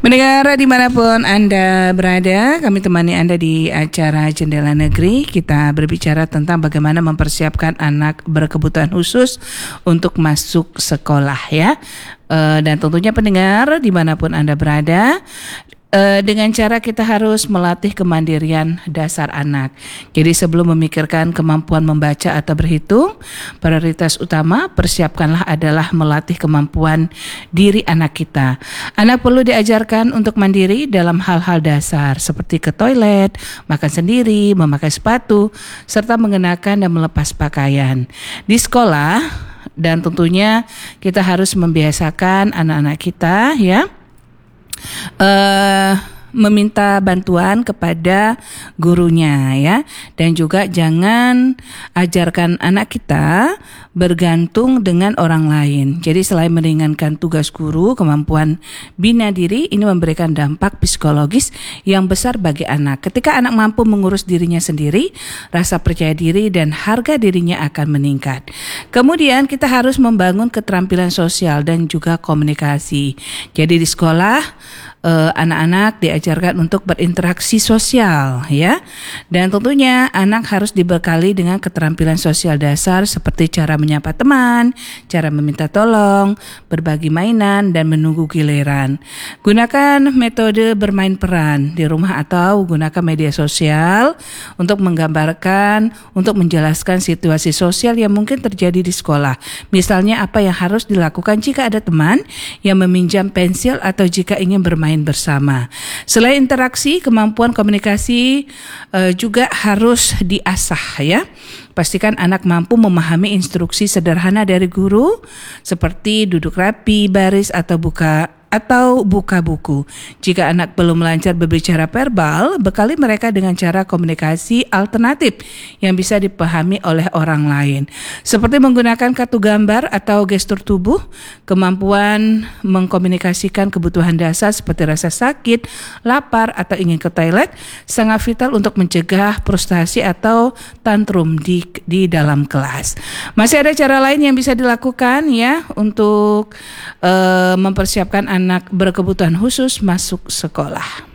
Mendengar dimanapun Anda berada, kami temani Anda di acara Jendela Negeri. Kita berbicara tentang bagaimana mempersiapkan anak berkebutuhan khusus untuk masuk sekolah ya. Dan tentunya pendengar dimanapun Anda berada, dengan cara kita harus melatih kemandirian dasar anak. Jadi sebelum memikirkan kemampuan membaca atau berhitung, prioritas utama persiapkanlah adalah melatih kemampuan diri anak kita. Anak perlu diajarkan untuk mandiri dalam hal-hal dasar seperti ke toilet, makan sendiri, memakai sepatu, serta mengenakan dan melepas pakaian. Di sekolah, dan tentunya kita harus membiasakan anak-anak kita ya, meminta bantuan kepada gurunya ya, dan juga jangan ajarkan anak kita bergantung dengan orang lain. Jadi selain meringankan tugas guru, kemampuan bina diri ini memberikan dampak psikologis yang besar bagi anak. Ketika anak mampu mengurus dirinya sendiri, rasa percaya diri dan harga dirinya akan meningkat. Kemudian kita harus membangun keterampilan sosial dan juga komunikasi. Jadi di sekolah anak-anak diajarkan untuk berinteraksi sosial ya, dan tentunya anak harus dibekali dengan keterampilan sosial dasar seperti cara menyapa teman, cara meminta tolong, berbagi mainan, dan menunggu giliran. Gunakan metode bermain peran di rumah atau gunakan media sosial untuk menggambarkan, untuk menjelaskan situasi sosial yang mungkin terjadi di sekolah. Misalnya apa yang harus dilakukan jika ada teman yang meminjam pensil atau jika ingin bermain bersama. Selain interaksi, kemampuan komunikasi juga harus diasah ya. Pastikan anak mampu memahami instruksi sederhana dari guru seperti duduk rapi, baris atau buka buku. Jika anak belum lancar berbicara verbal, bekali mereka dengan cara komunikasi alternatif yang bisa dipahami oleh orang lain. Seperti menggunakan kartu gambar atau gestur tubuh. Kemampuan mengkomunikasikan kebutuhan dasar seperti rasa sakit, lapar, atau ingin ke toilet sangat vital untuk mencegah frustasi atau tantrum di dalam kelas. Masih ada cara lain yang bisa dilakukan ya untuk mempersiapkan anak berkebutuhan khusus masuk sekolah.